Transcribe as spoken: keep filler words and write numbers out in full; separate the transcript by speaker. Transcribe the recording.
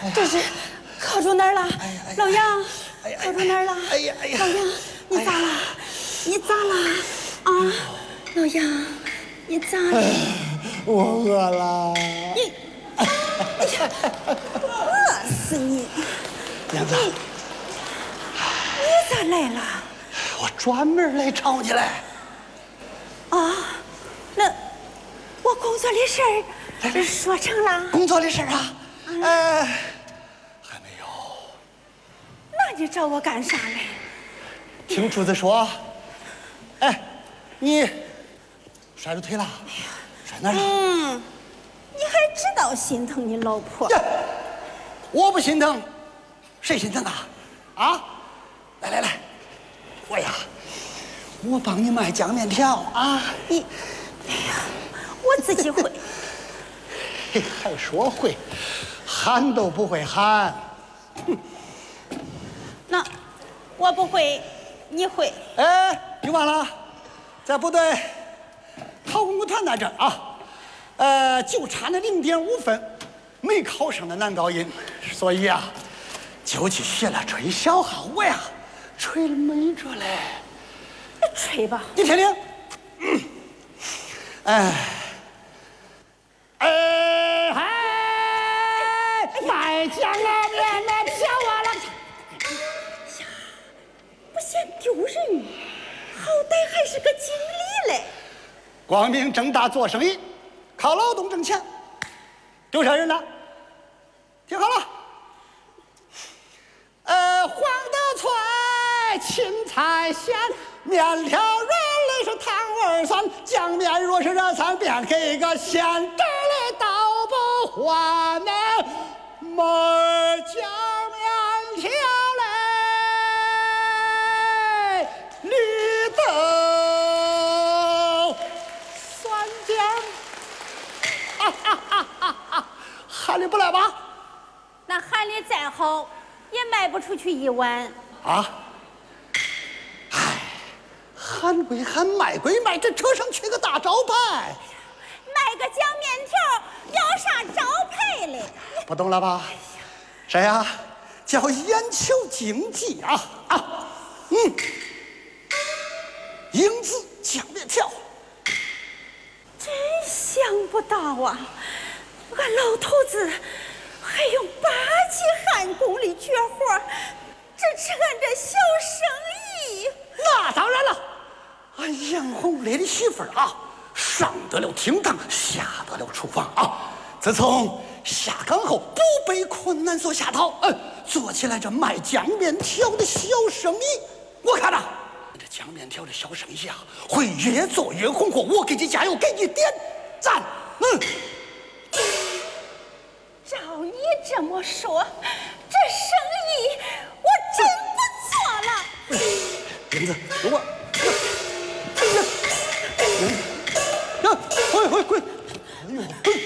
Speaker 1: 这是靠住哪儿了？老杨，靠住哪儿了？
Speaker 2: 哎呀哎呀，
Speaker 1: 老杨，你咋了？你咋了？啊，老杨，你咋了？
Speaker 2: 我饿了。
Speaker 1: 你，哎呀，饿死你！
Speaker 2: 娘子，
Speaker 1: 你咋来了？
Speaker 2: 我专门来找你来。
Speaker 1: 啊，那我工作的事儿说成了？
Speaker 2: 工作的事儿啊，呃，还没有。
Speaker 1: 那你找我干啥嘞？
Speaker 2: 听厨子说，哎，你摔着腿了？摔哪儿了？
Speaker 1: 嗯，你还知道心疼你老婆？
Speaker 2: 呀，我不心疼，谁心疼啊？啊，来来来，我呀，我帮你卖酱面条啊！
Speaker 1: 你，哎呀，我自己会。
Speaker 2: 嘿，还说会，喊都不会喊。哼，
Speaker 1: 那我不会，你会？
Speaker 2: 哎，你忘了，在部队考公务团那阵儿啊，呃，就差那零点五分，没考上的男高音，所以啊，就去学了吹小号。我呀，吹了没着嘞。
Speaker 1: 吹吧，
Speaker 2: 你听听，嗯，哎，哎嗨，卖酱啊面的票啊了，
Speaker 1: 不嫌丢人，好歹还是个经理嘞。
Speaker 2: 光明正大做生意，靠劳动挣钱，丢啥人了？听好了，呃，黄豆脆，芹菜咸，面条软嘞是汤味酸，酱面若是热餐，便给个咸汁嘞倒不换呢，卖酱面条嘞，绿豆酸酱，哈哈哈哈哈，喊的不赖吧？
Speaker 1: 那喊的再好，也卖不出去一碗。
Speaker 2: 啊！哎，喊归喊，卖归卖，这车上缺个大招牌。
Speaker 1: 卖个酱面条，要啥招牌嘞？
Speaker 2: 不懂了吧？谁呀？叫眼球经济啊啊！嗯，英子酱面条，
Speaker 1: 真想不到啊！俺老头子还用八级焊工的绝活，支持俺这小生意。
Speaker 2: 那当然了，俺杨红雷的媳妇儿啊，上得了厅堂，下得了厨房啊。自从下岗后，不被困难所吓倒，嗯，做起来这卖酱面条的小生意，我看呐，这酱面条的小生意啊，会越做越红火。我给你加油，给你点赞。嗯，
Speaker 1: 照你这么说，这生意我真不错了。
Speaker 2: 英子，给我，哎呀，哎呀，快快快！哎呦！